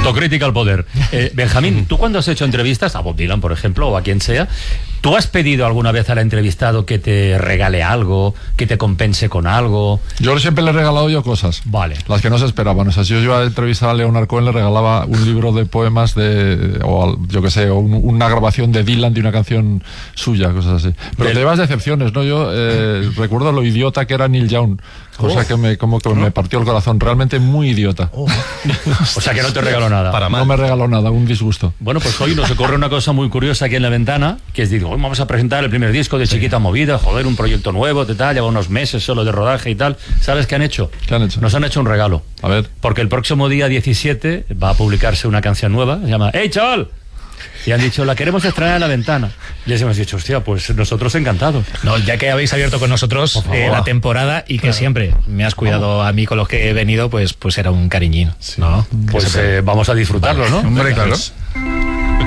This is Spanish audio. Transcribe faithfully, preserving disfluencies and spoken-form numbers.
Autocrítica al poder. Eh, Benjamín, tú cuando has hecho entrevistas, a Bob Dylan, por ejemplo, o a quien sea, ¿tú has pedido alguna vez al entrevistado que te regale algo, que te compense con algo? Yo siempre le he regalado yo cosas. Vale. Las que no se esperaban. O sea, si yo iba a entrevistar a Leonard Cohen, le regalaba un libro de poemas de, o yo qué sé, o un, una grabación de Dylan de una canción suya, cosas así. Pero Del... te llevas decepciones, ¿no? Yo eh, recuerdo lo idiota que era Neil Young. Cosa oh. que me como que ¿no? me partió el corazón, realmente muy idiota. Oh. O sea que no te regaló nada. Para no me regaló nada, un disgusto. Bueno, pues hoy nos ocurre una cosa muy curiosa aquí en La Ventana, que es, digo, hoy vamos a presentar el primer disco de Chiquita Movida, joder, un proyecto nuevo, de tal, lleva unos meses solo de rodaje y tal. ¿Sabes qué han hecho? ¿Qué han hecho? Nos han hecho un regalo. A ver. Porque el próximo día diecisiete va a publicarse una canción nueva, se llama ¡Hey, chaval! Y han dicho, la queremos estrenar en La Ventana. Y les hemos dicho, hostia, pues nosotros encantados. No, ya que habéis abierto con nosotros eh, la temporada y que claro. siempre me has cuidado vamos. a mí con los que he venido, pues, pues era un cariñín, sí. ¿no? Pues eh, vamos a disfrutarlo, vale. ¿no? Hombre, claro. Pues,